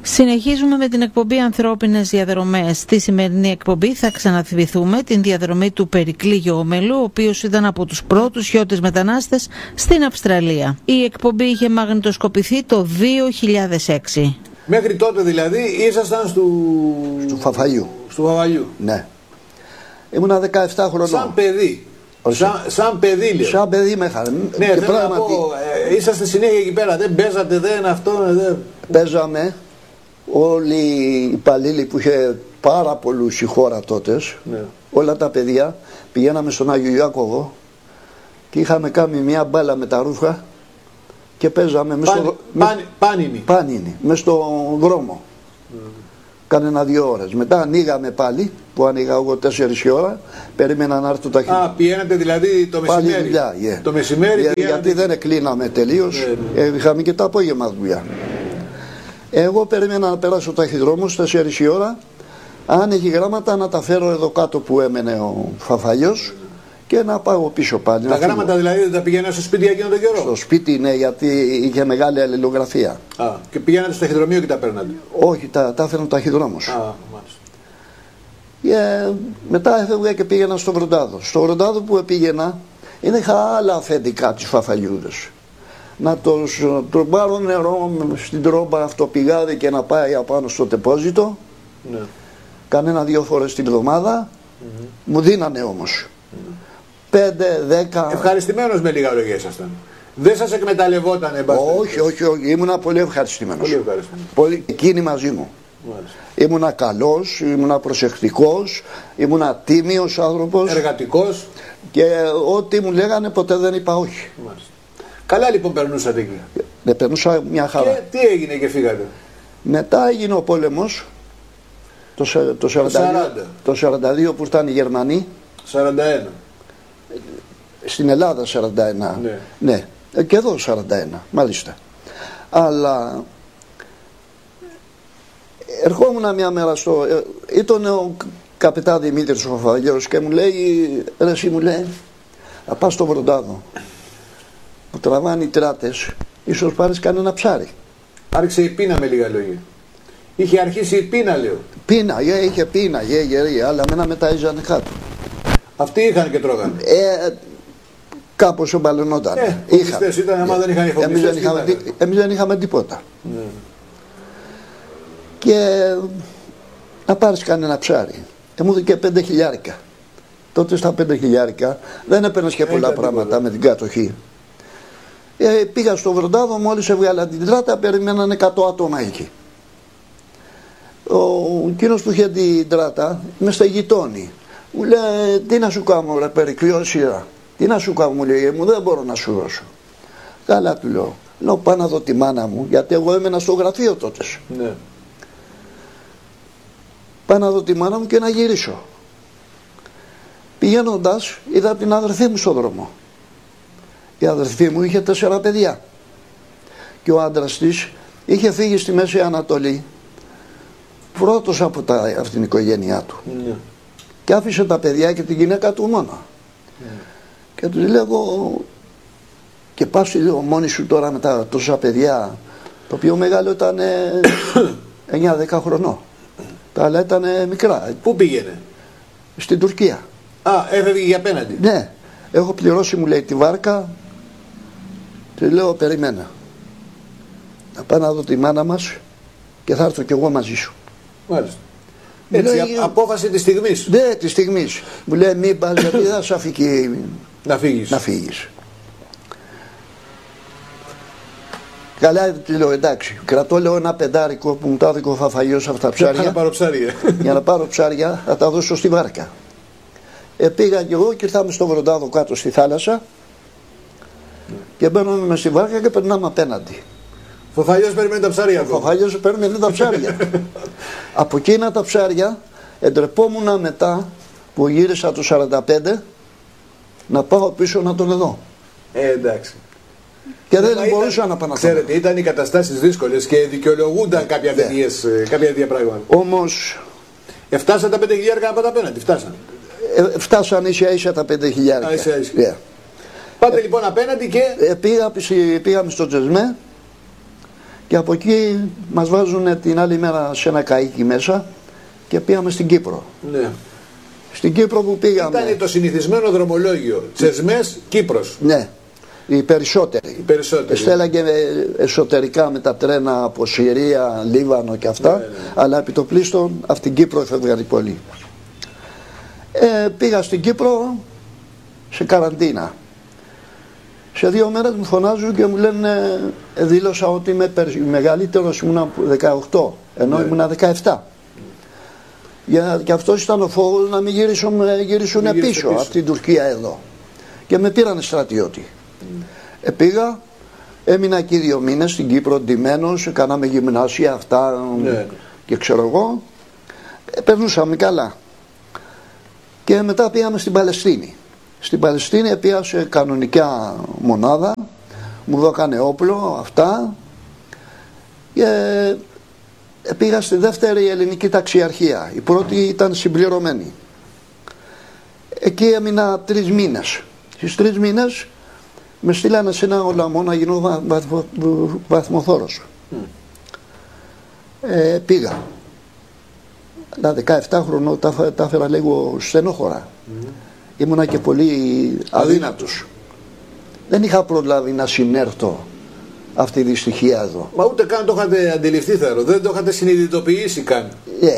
Συνεχίζουμε με την εκπομπή Ανθρώπινες Διαδρομές. Στη σημερινή εκπομπή θα ξαναθυμηθούμε την διαδρομή του Περικλή Γιώμελου, ο οποίος ήταν από τους πρώτους χιώτες μετανάστες στην Αυστραλία. Η εκπομπή είχε μαγνητοσκοπηθεί το 2006. Μέχρι τότε δηλαδή ήσασταν του Φαφαλιού. Του Φαφαλιού. Ναι. Ήμουνα 17 χρονών. Σαν παιδί. Σαν παιδί λέω. Σαν παιδί με χαρά. Ναι, θέλω να πω, είσαστε συνέχεια εκεί πέρα, δεν παίζατε, δεν αυτό, δεν... Παίζαμε. Όλοι οι υπαλλήλοι που είχε πάρα πολλούς η χώρα τότε, ναι, όλα τα παιδιά, πηγαίναμε στον Άγιο Ιάκωβο και είχαμε κάνει μια μπάλα με τα ρούχα και παίζαμε πάνινι, μες στον δρόμο. Κανένα-2 ώρες. Μετά ανοίγαμε πάλι, που ανοίγα εγώ 4 η ώρα, περίμενα να έρθει το ταχύτητο. Α, πηγαίνατε δηλαδή το μεσημέρι. Πάλι δουλειά, yeah. Το μεσημέρι γιατί δεν εκλείναμε τελείως, είχαμε και το απόγευμα δουλειά. Εγώ περίμενα να περάσω το ταχυδρόμο στις 4 η ώρα, αν έχει γράμματα να τα φέρω εδώ κάτω που έμενε ο Φαφαλιός και να πάω πίσω πάλι. Τα γράμματα δηλαδή δεν τα πηγαίνανε στο σπίτι εκείνο τον καιρό? Στο σπίτι, ναι, γιατί είχε μεγάλη αλληλογραφία. Α, και πηγαίνατε στο ταχυδρομείο και τα παίρνατε? Όχι, τα έφεραν ταχυδρόμος. Α, μάλιστα. Μετά έφευγα και πήγαινα στο Βροντάδο. Στο Βροντάδο που πήγαινα, είχα άλλα αφεντικά τους Φαφαλιούδες. Να τον πάρω νερό στην τρόμπα αυτοπηγάδι και να πάει απάνω στο τεπόζιτο, ναι, κανένα 2 φορές την εβδομάδα. Μου δίνανε όμως 5-10. Ευχαριστημένος με λίγα λόγια ήσασταν? Δεν σας εκμεταλλευότανε? Όχι, ήμουνα πολύ ευχαριστημένος. Πολύ εκείνοι μαζί μου. Μάλιστα. Ήμουνα καλός, ήμουνα προσεκτικός, ήμουνα τίμιος άνθρωπος, εργατικός, και ό,τι μου λέγανε ποτέ δεν είπα όχι. Μάλιστα. Καλά λοιπόν περνούσατε εκεί? Ναι, περνούσα μια χαρά. Και τι έγινε και φύγατε? Μετά έγινε ο πόλεμος το 42 που ήρθαν οι Γερμανοί. 41. Στην Ελλάδα 41. Ναι. Ναι. Και εδώ 41 μάλιστα. Αλλά ερχόμουν μια μέρα ήταν ο καπετάν Δημήτρης ο Φαφαλιός και μου λέει, ρε εσύ, μου λέει, να πας στο Βροντάδο που τραβάνε οι τράτες, ίσως πάρεις κανένα ψάρι. Άρχισε η πείνα με λίγα λόγια. Είχε αρχίσει η πείνα, λέω. Πείνα, είχε πείνα, αλλά μένα μετά έζανε κάτω. Αυτοί είχαν και τρώγανε. Κάπως εμπαλαινόταν. Κομμουνιστές ήταν, άμα δεν είχαν κομμουνιστές. Εμείς δεν είχαμε τίποτα. Και να πάρεις κανένα ψάρι. Μου έδωκε 5 χιλιάρικα. Τότε στα 5 χιλιάρικα δεν έπαιρνες και πολλά πράγματα με την κατοχή. Πήγα στο Βροντάδο, μόλις έβγαλα την τράτα, περιμέναν 100 άτομα εκεί. Εκείνος που είχε την τράτα με στεγητώνει. Μου λέει, τι να σου κάνω ρε Περικλή, σειρά. Τι να σου κάνω, μου λέει, μου δεν μπορώ να σου δώσω. Καλά, του λέω. Λέω, πάω να δω τη μάνα μου, γιατί εγώ έμενα στο γραφείο τότε. Ναι. Πάω να δω τη μάνα μου και να γυρίσω. Πηγαίνοντας, είδα την αδερφή μου στον δρόμο. Η αδερφή μου είχε 4 παιδιά. Και ο άντρας της είχε φύγει στη Μέση Ανατολή, πρώτος από την οικογένειά του. Ναι. Και άφησε τα παιδιά και την γυναίκα του μόνο. Και του λέω, και πας μόνη σου τώρα με τα τόσα παιδιά, το πιο μεγάλο ήταν 9-10 χρονών. Τα άλλα ήταν μικρά. Πού πήγαινε? Στην Τουρκία. Α, έφευγε για απέναντι. Ναι, έχω πληρώσει, μου λέει, τη βάρκα. Του λέω, περιμένα. Να πάω να δω τη μάνα μας και θα έρθω κι εγώ μαζί σου. Μάλιστα. Έτσι, απόφαση της στιγμής. Ναι, της στιγμής. Μου λέει, μην πας, γιατί θα σου αφήκει να φύγεις. Καλά, του λέω, εντάξει. Κρατώ, λέω, ένα πεντάρικο που μου τα έδωσε ο Φαφαλιός από τα ψάρια. Για να πάρω ψάρια. Για να πάρω ψάρια, θα τα δώσω στη βάρκα. Πήγα κι εγώ και ήρθαμε στο Βροντάδο κάτω στη θάλασσα και μπαίνουμε μες στη βάρκα και περνάμε απέναντι. Ο Φαφαλιός περιμένει τα ψάρια. Ο Φαφαλιός περιμένει τα ψάρια. Από εκείνα τα ψάρια εντρεπόμουν μετά που γύρισα το 45 να πάω πίσω να τον δω. Εντάξει. Και δεν μπορούσα να πάω να. Ξέρετε, ήταν οι καταστάσεις δύσκολες και δικαιολογούνταν κάποια τέτοια πράγματα. Όμως. Φτάσαν τα 5 χιλιάρικα από τα απέναντι. Φτάσαν ίσα τα 5 χιλιάρικα. Πάτε λοιπόν απέναντι και. Πήγαμε στο Τζεσμέ Και από εκεί μας βάζουν την άλλη μέρα σε ένα καΐκι μέσα και πήγαμε στην Κύπρο. Ναι. Στην Κύπρο που πήγαμε... Ήταν το συνηθισμένο δρομολόγιο. Τσεσμές, Κύπρος. Ναι, οι περισσότεροι. Στέλναγε εσωτερικά με τα τρένα από Συρία, Λίβανο και αυτά, ναι. Αλλά επί το πλήστον από την Κύπρο έφευγαν πολύ. Πήγα στην Κύπρο σε καραντίνα. Σε 2 μέρες μου φωνάζουν και μου λένε, δήλωσα ότι είμαι μεγαλύτερος, ήμουνα 18, ενώ ναι. Ήμουνα 17. Και αυτός ήταν ο φόβος να μην γυρίσουν πίσω από την Τουρκία εδώ. Και με πήρανε στρατιώτη. Πήγα, έμεινα εκεί 2 μήνες στην Κύπρο ντυμένος, κάναμε γυμνάσια αυτά ναι. Και ξέρω εγώ, περνούσαμε καλά. Και μετά πήγαμε στην Παλαιστίνη. Στην Παλαιστίνη πήγα σε κανονικά μονάδα, μου δώκανε όπλο, αυτά, και πήγα στη δεύτερη ελληνική ταξιαρχία. Η πρώτη ήταν συμπληρωμένη. Εκεί έμεινα 3 μήνες. Στις 3 μήνες με στείλανε σε ένα Ολαμό να γίνω βαθμοθώρος. Πήγα. Τα 17 χρονών τα έφερα λίγο στενόχωρα. Ήμουνα και πολύ αδύνατος. Δεν είχα προλάβει να συνέρθω αυτή η δυστυχία εδώ. Μα ούτε καν το είχατε αντιληφθεί, θεωρώ. Δεν το είχατε συνειδητοποιήσει καν.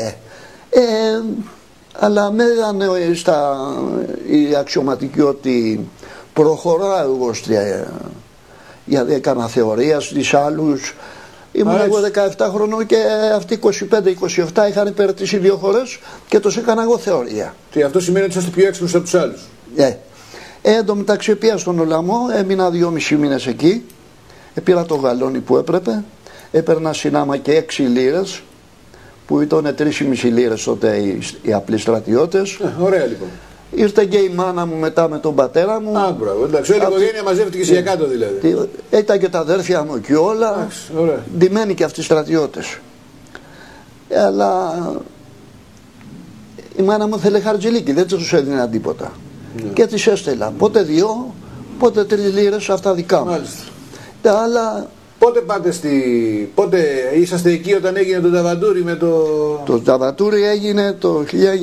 Αλλά με είδανε οι αξιωματικοί ότι προχωράω εγώ γιατί έκανα θεωρία στις άλλους. Ήμουν εγώ 17 χρονών και αυτοί 25-27 είχαν περτήσει 2 φορές και τους έκανα εγώ θεωρία. Και αυτό σημαίνει ότι είσαστε πιο έξυπνος από τους άλλους. Εν τω μεταξύ πήγα στον Ολαμό, έμεινα 2,5 μήνες εκεί. Πήρα το γαλόνι που έπρεπε. Έπαιρνα συνάμα και 6 λίρες, που ήταν 3,5 λίρες τότε οι απλοί στρατιώτες. Ωραία λοιπόν. Ήρθε και η μάνα μου μετά με τον πατέρα μου. Α, μπράβο. Εντάξει, όλη η οικογένεια μαζεύτηκε για κάτω δηλαδή. Ήταν και τα αδέρφια μου και όλα. Ντυμένοι και αυτοί οι στρατιώτες. Αλλά η μάνα μου θέλει χαρτζηλίκι, δεν τους έδινα τίποτα. Ναι. Και τις έστελα. Πότε 2, πότε 3 λίρες, αυτά δικά μου. Μάλιστα. Τα άλλα. Πότε είσαστε εκεί όταν έγινε το Ταβαντούρι με το... Το Ταβαντούρι έγινε το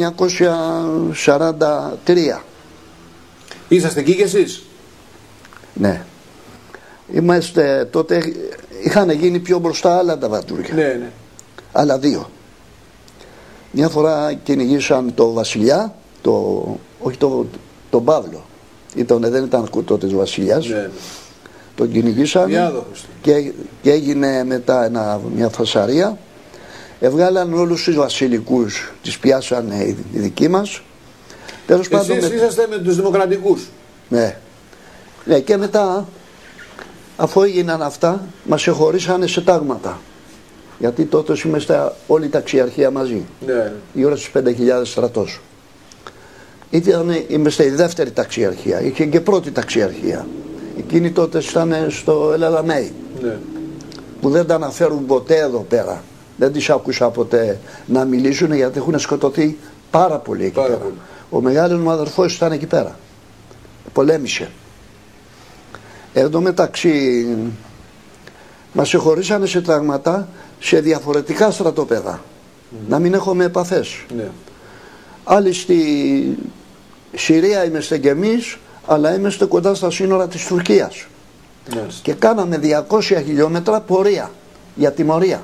1943. Είσαστε εκεί κι εσείς? Ναι. Είμαστε τότε, είχαν γίνει πιο μπροστά άλλα Ταβαντούρια. Ναι, ναι. Άλλα 2. Μια φορά κυνηγήσαν το Βασιλιά, όχι τον Παύλο. Δεν ήταν κουτό της Βασιλιάς. Ναι. Τον κυνηγήσαν και έγινε μετά μια φασαρία. Εβγάλαν όλους τους βασιλικούς, τις πιάσανε οι δικοί μας. Εσείς είσαστε με τους δημοκρατικούς? Ναι. Ναι, και μετά, αφού έγιναν αυτά, μας εχωρίσανε σε τάγματα. Γιατί τότε είμαστε όλη η ταξιαρχία μαζί. Ναι. Γύρω στους 5.000 στρατός. Είμαστε η δεύτερη ταξιαρχία, είχε και πρώτη ταξιαρχία. Εκείνοι τότε ήταν στο Ελαλαμέι, ναι. Που δεν τα αναφέρουν ποτέ εδώ πέρα. Δεν τις άκουσα ποτέ να μιλήσουν, γιατί έχουν σκοτωθεί πάρα πολύ εκεί πέρα. Πολύ. Ο μεγάλος μου αδερφός ήταν εκεί πέρα. Πολέμησε. Εν τω μεταξύ μας εχωρίσανε σε τάγματα σε διαφορετικά στρατόπεδα. Να μην έχουμε επαφές. Ναι. Άλλοι στη Συρία είμαστε κι εμείς, αλλά είμαστε κοντά στα σύνορα της Τουρκίας. Yes. Και κάναμε 200 χιλιόμετρα πορεία για τιμωρία.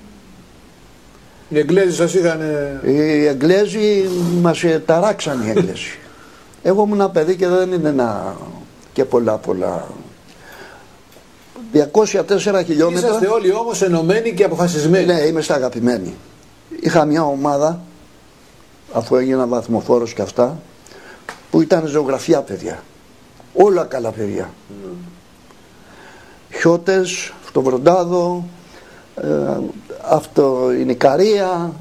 Οι Εγγλέζοι σας είχαν... Οι Εγγλέζοι μας ταράξαν οι Εγγλέζοι. Εγώ ήμουν παιδί και δεν είναι και πολλά. 204 χιλιόμετρα. Είσαστε όλοι όμως ενωμένοι και αποφασισμένοι. Ναι, είμαστε αγαπημένοι. Είχα μια ομάδα, αφού έγινα βαθμοφόρος και αυτά, που ήταν ζωγραφιά παιδιά. Όλα καλά παιδιά. Χιώτες, Αυτοβροντάδο, αυτό η Νικαρία.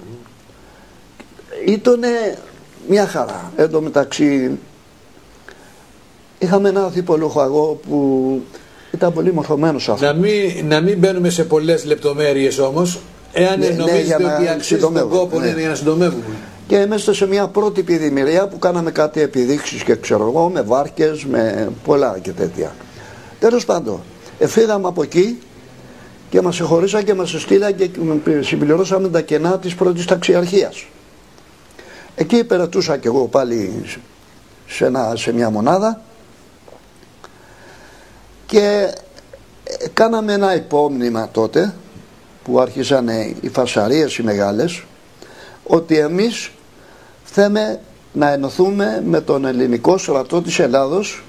Ήτανε μια χαρά. Εν τω μεταξύ είχαμε ένα θυπολοχαγό που ήταν πολύ μορφωμένος αυτό. Να μην μπαίνουμε σε πολλές λεπτομέρειες όμως, εάν νομίζετε ότι αξίζει τον κόπο για να συντομεύουμε. Και είμαστε σε μια πρώτη επιδημηρία που κάναμε κάτι επιδείξεις και ξέρω εγώ, με βάρκες, με πολλά και τέτοια. Τέλος πάντων, φύγαμε από εκεί και μας εχωρίσαν και μας στείλαν και συμπληρώσαμε τα κενά της πρώτης ταξιαρχίας. Εκεί υπηρετούσα και εγώ πάλι σε μια μονάδα και κάναμε ένα υπόμνημα τότε που άρχισαν οι φασαρίες οι μεγάλες, ότι εμείς θέμε να ενωθούμε με τον ελληνικό στρατό της Ελλάδος,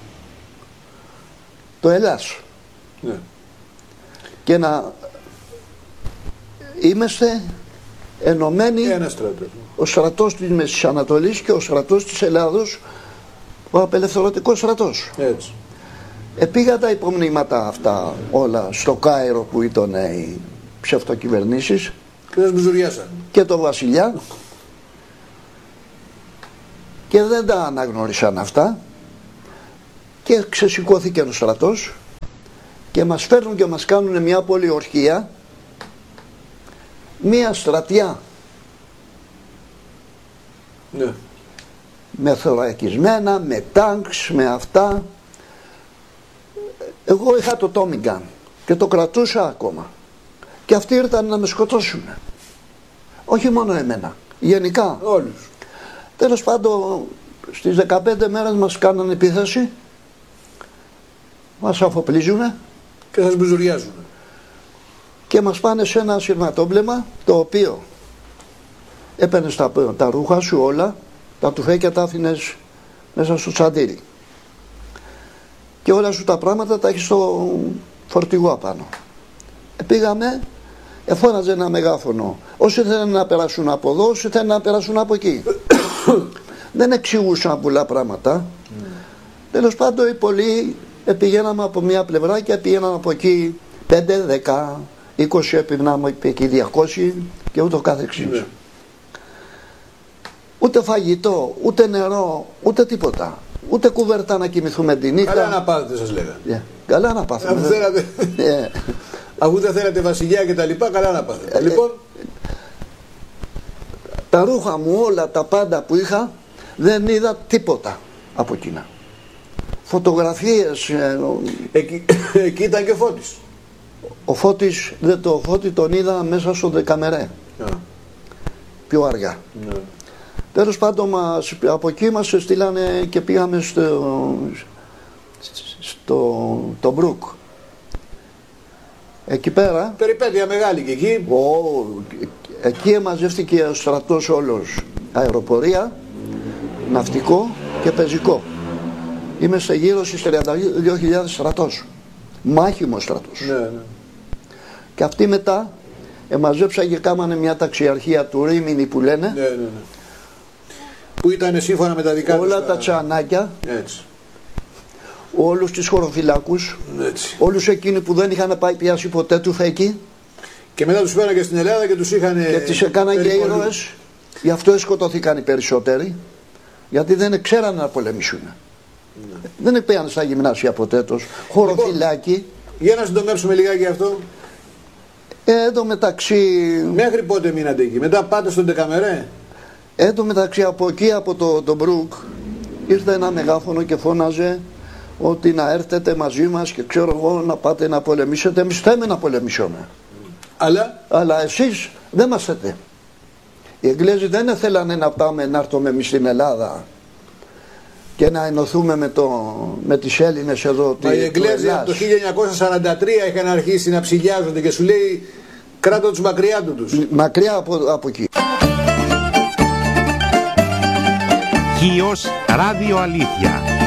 το Ελλάς, και να είμαστε ενωμένοι, ο στρατός της Μέσης Ανατολής και ο στρατός της Ελλάδος, ο απελευθερωτικός στρατός. Έτσι. Πήγα τα υπομνήματα αυτά όλα στο Κάιρο που ήταν οι ψευτοκυβερνήσεις και το βασιλιά, και δεν τα αναγνώρισαν αυτά και ξεσηκώθηκε ο στρατός και μας φέρνουν και μας κάνουν μια πολιορκία, μια στρατιά, ναι, με θωρακισμένα, με τάγκς, με αυτά. Εγώ είχα το Tommy Gun και το κρατούσα ακόμα και αυτοί ήρθαν να με σκοτώσουν, όχι μόνο εμένα, γενικά όλους. Τέλος πάντων στις 15 μέρες μας κάνανε επίθεση, μας αφοπλίζουν και σας μπουζουριάζουν και μας πάνε σε ένα σειρματόμπλεμα, το οποίο έπαιρνες τα ρούχα σου όλα, τα τουφέκια τα άφηνες μέσα στο τσαντήρι και όλα σου τα πράγματα τα έχεις στο φορτηγό απάνω. Πήγαμε, εφώναζε ένα μεγάφωνο, όσοι θέλουν να περάσουν από εδώ, όσοι θέλουν να περάσουν από εκεί. Δεν εξηγούσαν πολλά πράγματα. Τέλος πάντων οι πολλοί πηγαίναμε από μια πλευρά και πηγαίναμε από εκεί 5, 10, 20, επιμνάμε εκεί 200 και ούτω καθεξής. Ούτε φαγητό, ούτε νερό, ούτε τίποτα. Ούτε κουβέρτα να κοιμηθούμε τη νύχτα. Καλά να πάθετε, σας λέγα. Καλά να πάθουμε. Αφού δεν θέλατε βασιλιά και τα λοιπά, καλά να πάθετε. Λοιπόν, τα ρούχα μου όλα, τα πάντα που είχα, δεν είδα τίποτα από εκείνα. Φωτογραφίες. Εκεί ήταν και ο Φώτης. Ο Φώτης, το Φώτη τον είδα μέσα στο Δεκαμερέ. Πιο αργά. Τέλος πάντων από εκεί μας στείλανε και πήγαμε στο Μπρουκ. Εκεί πέρα. Περιπέτεια μεγάλη και εκεί. Εκεί μαζεύτηκε ο στρατός όλος. Αεροπορία, ναυτικό και πεζικό. Είμαστε γύρω στις 32.000 στρατός. Μάχημος στρατός. Ναι. Και αυτοί μετά μαζέψαν και κάμανε μια ταξιαρχία του Ρήμινη που λένε. Ναι. Που ήταν σύμφωνα με τα δικά τους. Όλα τα τσανάκια. Έτσι. Όλους τους χωροφυλάκους. Έτσι. Όλους εκείνοι που δεν είχαν πάει πιάσει ποτέ του φέκι. Και μετά τους φέραν και στην Ελλάδα και τους είχαν. Και τις έκαναν και ήρωες. Γι' αυτό σκοτώθηκαν οι περισσότεροι. Γιατί δεν ξέραν να πολεμήσουν. Δεν πήγαν στα γυμνάσια ποτέ τους. Χωροφυλάκι. Λοιπόν, για να συντομεύσουμε λιγάκι αυτό. Εδώ μεταξύ. Μέχρι πότε μείνατε εκεί, μετά πάτε στον Δεκαμερέ. Εδώ μεταξύ από εκεί, από το Μπρουκ, ήρθε ένα μεγάφωνο και φώναζε ότι να έρθετε μαζί μας και ξέρω εγώ να πάτε να πολεμήσετε. Εμείς θέμε να πολεμήσουμε. Αλλά εσείς δεν μας θέτε. Οι Εγγλέζοι δεν θέλανε να πάμε να έρθουμε εμείς στην Ελλάδα και να ενωθούμε με τις Έλληνες εδώ. Μα οι Εγγλέζοι από το 1943 είχαν αρχίσει να ψηλιάζονται και σου λέει κράτω τους μακριά τους. Μακριά από εκεί. Χίος Ράδιο Αλήθεια.